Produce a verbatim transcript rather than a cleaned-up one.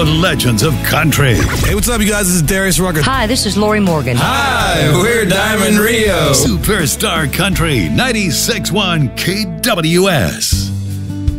the legends of country. Hey, what's up, you guys? This is Darius Rucker. Hi, this is Lori Morgan. Hi, we're Diamond Rio. Superstar Country, ninety-six point one K W S.